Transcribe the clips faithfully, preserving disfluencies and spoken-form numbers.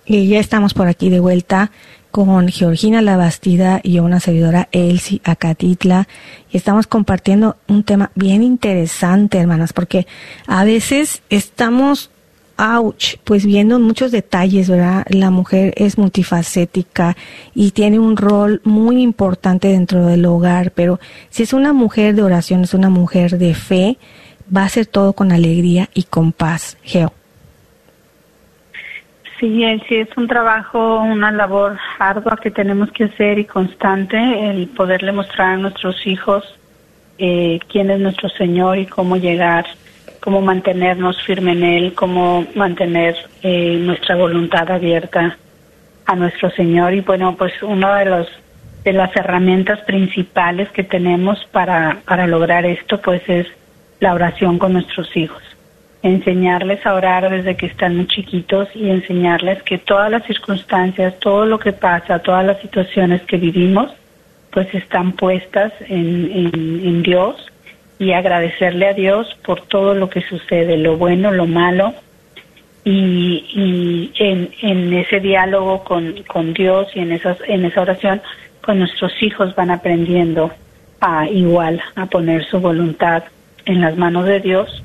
Y ya estamos por aquí de vuelta con Georgina Labastida y una servidora Elsie Acatitla. Y estamos compartiendo un tema bien interesante, hermanas, porque a veces estamos, ouch, pues viendo muchos detalles, ¿verdad? La mujer es multifacética y tiene un rol muy importante dentro del hogar, pero si es una mujer de oración, es una mujer de fe, va a hacer todo con alegría y con paz. Geo. Sí, sí, es un trabajo, una labor ardua que tenemos que hacer y constante, el poderle mostrar a nuestros hijos eh, quién es nuestro Señor y cómo llegar, cómo mantenernos firme en Él, cómo mantener eh, nuestra voluntad abierta a nuestro Señor. Y bueno, pues una de los de las herramientas principales que tenemos para, para lograr esto, pues es la oración con nuestros hijos. Enseñarles a orar desde que están muy chiquitos y enseñarles que todas las circunstancias, todo lo que pasa, todas las situaciones que vivimos, pues están puestas en, en, en Dios, y agradecerle a Dios por todo lo que sucede, lo bueno, lo malo, y, y en, en ese diálogo con, con Dios y en, esas, en esa oración, pues nuestros hijos van aprendiendo a igual, a poner su voluntad en las manos de Dios,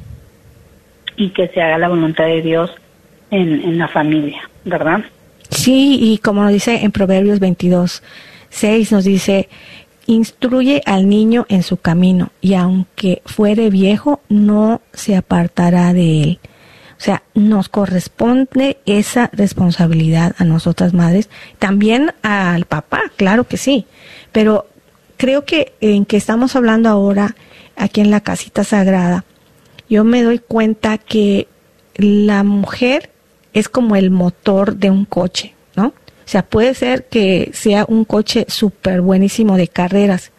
y que se haga la voluntad de Dios en, en la familia, ¿verdad? Sí, y como nos dice en Proverbios veintidós, seis, nos dice, instruye al niño en su camino, y aunque fuere viejo, no se apartará de él. O sea, nos corresponde esa responsabilidad a nosotras madres, también al papá, claro que sí, pero creo que en que estamos hablando ahora, aquí en la Casita Sagrada, yo me doy cuenta que la mujer es como el motor de un coche, ¿no? O sea, puede ser que sea un coche súper buenísimo de carreras,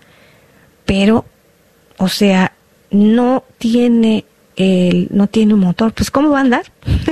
pero, o sea, no tiene el, no tiene un motor, pues ¿cómo va a andar?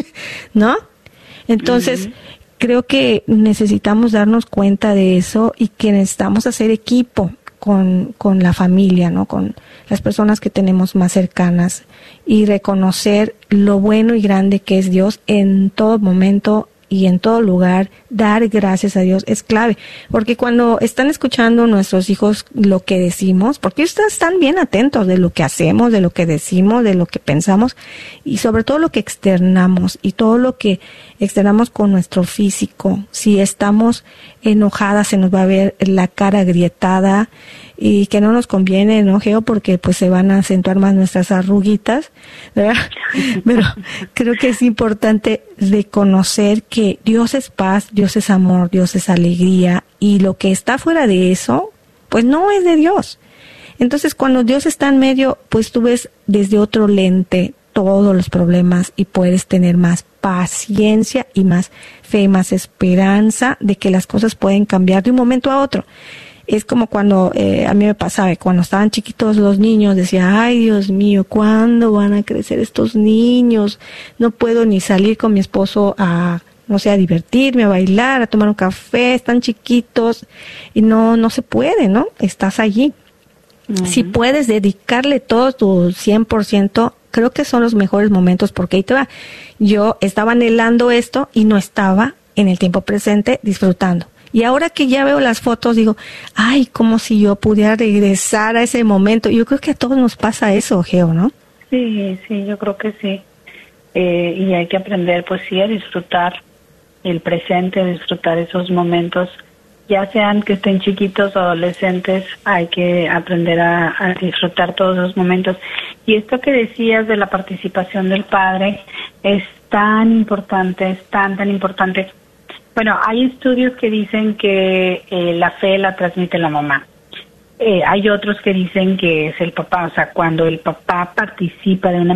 ¿No? Entonces, uh-huh. creo que necesitamos darnos cuenta de eso y que necesitamos hacer equipo con, con la familia, ¿no? Con las personas que tenemos más cercanas, y reconocer lo bueno y grande que es Dios en todo momento y en todo lugar. Dar gracias a Dios es clave, porque cuando están escuchando nuestros hijos lo que decimos, porque ellos están bien atentos de lo que hacemos, de lo que decimos, de lo que pensamos, y sobre todo lo que externamos, y todo lo que externamos con nuestro físico. Si estamos enojadas, se nos va a ver la cara agrietada, y que no nos conviene, ¿no, Geo? Porque pues se van a acentuar más nuestras arruguitas, ¿verdad? Pero creo que es importante reconocer que Dios es paz, Dios es amor, Dios es alegría, y lo que está fuera de eso, pues no es de Dios. Entonces, cuando Dios está en medio, pues tú ves desde otro lente todos los problemas y puedes tener más paciencia y más fe, más esperanza de que las cosas pueden cambiar de un momento a otro. Es como cuando eh, a mí me pasaba, cuando estaban chiquitos los niños, decía, ay, Dios mío, ¿cuándo van a crecer estos niños? No puedo ni salir con mi esposo a, no sé, a divertirme, a bailar, a tomar un café, están chiquitos, y no, no se puede, ¿no? Estás allí. Uh-huh. Si puedes dedicarle todo tu cien por ciento, creo que son los mejores momentos, porque ahí te va. Yo estaba anhelando esto y no estaba en el tiempo presente disfrutando. Y ahora que ya veo las fotos, digo, ay, como si yo pudiera regresar a ese momento. Yo creo que a todos nos pasa eso, Geo, ¿no? Sí, sí, yo creo que sí. Eh, y hay que aprender, pues sí, a disfrutar el presente, a disfrutar esos momentos. Ya sean que estén chiquitos o adolescentes, hay que aprender a, a disfrutar todos los momentos. Y esto que decías de la participación del padre es tan importante, es tan, tan importante. Bueno, hay estudios que dicen que eh, la fe la transmite la mamá. Eh, hay otros que dicen que es el papá, o sea, cuando el papá participa de una